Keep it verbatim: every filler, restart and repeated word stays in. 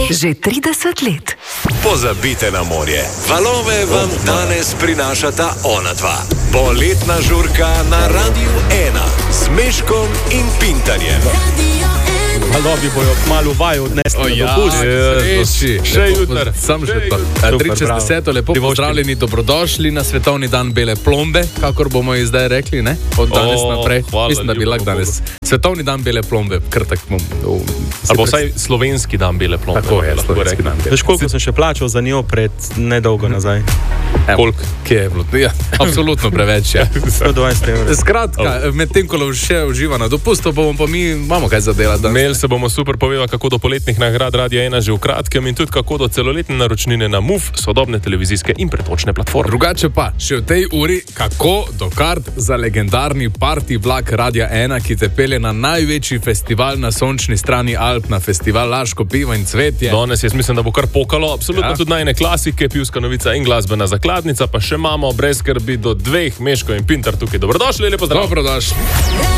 že trideset let. Pozabite na morje. Valove vam danes prinašata ona dva. Poletna žurka na Radiu ena s Meškom in Pintarjem. Valovi bojo kmalu vaju odnesli. O ja, reči. Še jutr. Sam že to. tri čez deset, lepo pozdravljeni, dobrodošli na svetovni dan bele plombe, kakor bomo ji zdaj rekli, ne? Od danes O, naprej. hvala, Mislim, da bi ljubo lahko danes. Svetovni dan bele plombe, kar tak bom. Ali pa vsaj slovenski dan bele plombe. Tako je, lahko slovenski rekli. dan bele. Veš, koliko sem še plačal za njo pred nedolgo nazaj? Koliko? Kje je bilo? Ja, absolutno preveč, ja. sto dvajset evrov. Skratka, med tem, ko še uživa na dopustu, bomo pa mi, imamo kaj za delati. Imeli se bomo super povedali, kako do poletnih nagrad Radia ena že v kratkem in tudi kako do celoletne naročnine na M U F, sodobne televizijske in pretočne platforme. Drugače pa, še v tej uri, kako do kart za legendarni party vlak Radia ena, ki te pelje na največji festival na sončni strani Alp, na festival Laško pivo in cvetje. Danes jaz mislim, da bo kar pokalo, absolutno Ja. tudi najne klasike, pivska novica in glasbena zakladnica, pa še imamo brez skrbi do dveh, Meško in Pintar tukaj. Dobrodošli, lepo zdrav. Dobrodošli.